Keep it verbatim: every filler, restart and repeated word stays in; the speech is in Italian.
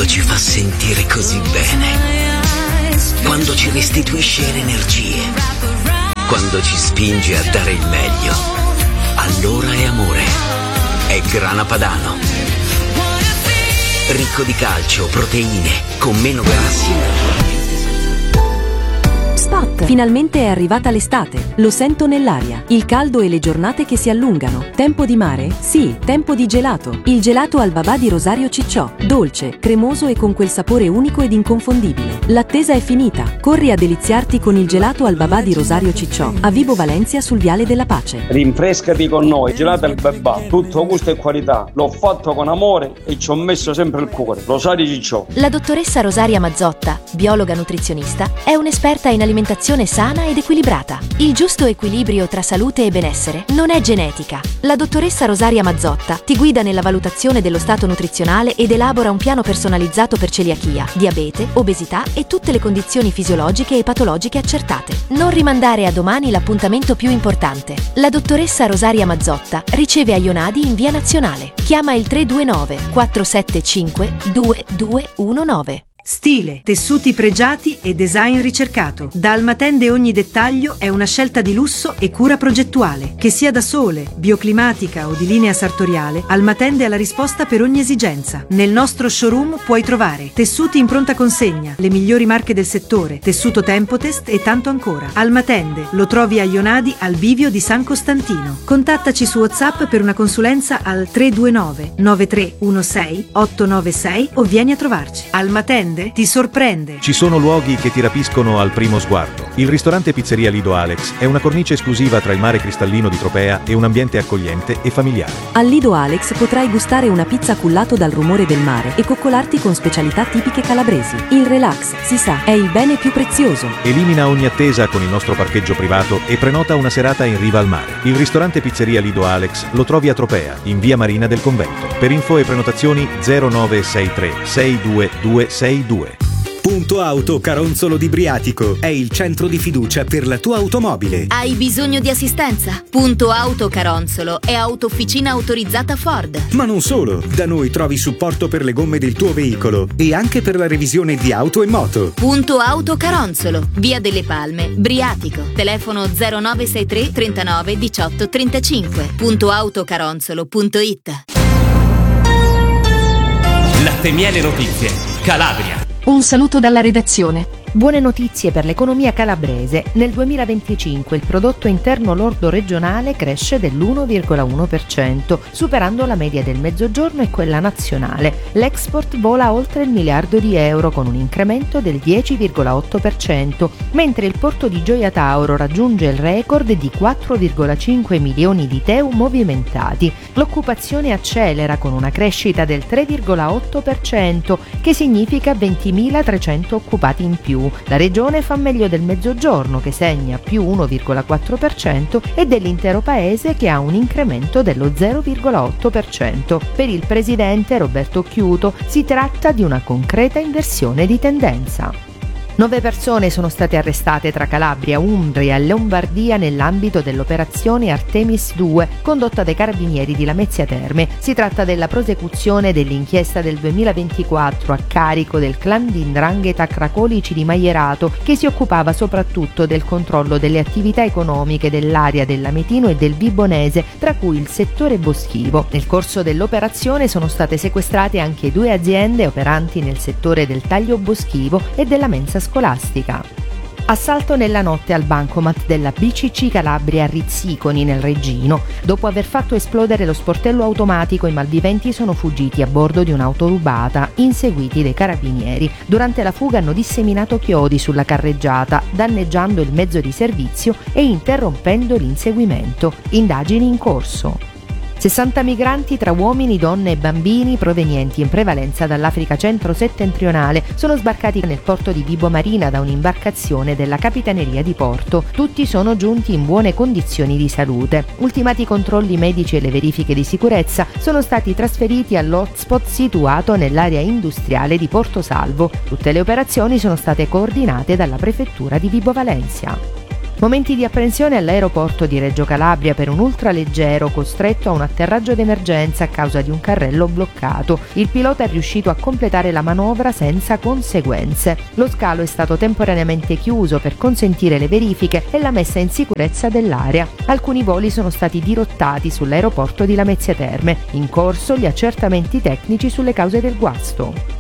ci fa sentire così bene, quando ci restituisce le energie, quando ci spinge a dare il meglio, allora è amore. È Grana Padano. Ricco di calcio, proteine, con meno grassi. Spot! Finalmente è arrivata l'estate. Lo sento nell'aria. Il caldo e le giornate che si allungano. Tempo di mare? Sì, tempo di gelato. Il gelato al babà di Rosario Cicciò. Dolce, cremoso e con quel sapore unico ed inconfondibile. L'attesa è finita. Corri a deliziarti con il gelato al babà di Rosario Cicciò, a Vibo Valencia sul Viale della Pace. Rinfrescati con noi, gelato al babà. Tutto gusto e qualità. L'ho fatto con amore e ci ho messo sempre il cuore. Rosario Cicciò. La dottoressa Rosaria Mazzotta, biologa nutrizionista, è un'esperta in alimentazione sana ed equilibrata. Il giusto equilibrio tra salute e benessere non è genetica. La dottoressa Rosaria Mazzotta ti guida nella valutazione dello stato nutrizionale ed elabora un piano personalizzato per celiachia, diabete, obesità e tutte le condizioni fisiologiche e patologiche accertate. Non rimandare a domani l'appuntamento più importante. La dottoressa Rosaria Mazzotta riceve a Ionadi in via Nazionale. Chiama il tre due nove quattro sette cinque due due uno nove. Stile, tessuti pregiati e design ricercato. Da Almatende ogni dettaglio è una scelta di lusso e cura progettuale. Che sia da sole, bioclimatica o di linea sartoriale, Almatende ha la risposta per ogni esigenza. Nel nostro showroom puoi trovare tessuti in pronta consegna, le migliori marche del settore, tessuto Tempotest e tanto ancora. Almatende lo trovi a Ionadi al bivio di San Costantino. Contattaci su WhatsApp per una consulenza al tre due nove nove tre uno sei otto nove sei o vieni a trovarci. Almatende ti sorprende. Ci sono luoghi che ti rapiscono al primo sguardo. Il ristorante Pizzeria Lido Alex è una cornice esclusiva tra il mare cristallino di Tropea e un ambiente accogliente e familiare. Al Lido Alex potrai gustare una pizza cullato dal rumore del mare e coccolarti con specialità tipiche calabresi. Il relax, si sa, è il bene più prezioso. Elimina ogni attesa con il nostro parcheggio privato e prenota una serata in riva al mare. Il ristorante Pizzeria Lido Alex lo trovi a Tropea, in via Marina del Convento. Per info e prenotazioni zero nove sei tre sei due due sei due. Punto Auto Caronzolo di Briatico è il centro di fiducia per la tua automobile. Hai bisogno di assistenza? Punto Auto Caronzolo è autofficina autorizzata Ford. Ma non solo, da noi trovi supporto per le gomme del tuo veicolo e anche per la revisione di auto e moto. Punto Auto Caronzolo, via delle Palme, Briatico. Telefono zero nove sei tre trentanove diciotto trentacinque. punto autocaronzolo punto it. Latte Miele Notizie, Calabria. Un saluto dalla redazione. Buone notizie per l'economia calabrese. Nel duemilaventicinque il prodotto interno lordo regionale cresce dell'uno virgola uno per cento, superando la media del Mezzogiorno e quella nazionale. L'export vola oltre il miliardo di euro con un incremento del dieci virgola otto per cento, mentre il porto di Gioia Tauro raggiunge il record di quattro virgola cinque milioni di T E U movimentati. L'occupazione accelera con una crescita del tre virgola otto per cento, che significa ventimilatrecento occupati in più. La regione fa meglio del Mezzogiorno, che segna più uno virgola quattro per cento, e dell'intero paese, che ha un incremento dello zero virgola otto per cento. Per il presidente Roberto Chiuto si tratta di una concreta inversione di tendenza. Nove persone sono state arrestate tra Calabria, Umbria e Lombardia nell'ambito dell'operazione Artemis due, condotta dai carabinieri di Lamezia Terme. Si tratta della prosecuzione dell'inchiesta del duemilaventiquattro a carico del clan di 'ndrangheta Cracolici di Maierato, che si occupava soprattutto del controllo delle attività economiche dell'area dell'Ametino e del Vibonese, tra cui il settore boschivo. Nel corso dell'operazione sono state sequestrate anche due aziende operanti nel settore del taglio boschivo e della mensa scolastica. Assalto nella notte al bancomat della B C C Calabria a Rizziconi nel Reggino. Dopo aver fatto esplodere lo sportello automatico, i malviventi sono fuggiti a bordo di un'auto rubata, inseguiti dai carabinieri. Durante la fuga hanno disseminato chiodi sulla carreggiata, danneggiando il mezzo di servizio e interrompendo l'inseguimento. Indagini in corso. sessanta migranti tra uomini, donne e bambini provenienti in prevalenza dall'Africa centro-settentrionale sono sbarcati nel porto di Vibo Marina da un'imbarcazione della Capitaneria di Porto. Tutti sono giunti in buone condizioni di salute. Ultimati i controlli medici e le verifiche di sicurezza, sono stati trasferiti all'hotspot situato nell'area industriale di Porto Salvo. Tutte le operazioni sono state coordinate dalla prefettura di Vibo Valencia. Momenti di apprensione all'aeroporto di Reggio Calabria per un ultraleggero costretto a un atterraggio d'emergenza a causa di un carrello bloccato. Il pilota è riuscito a completare la manovra senza conseguenze. Lo scalo è stato temporaneamente chiuso per consentire le verifiche e la messa in sicurezza dell'area. Alcuni voli sono stati dirottati sull'aeroporto di Lamezia Terme. In corso gli accertamenti tecnici sulle cause del guasto.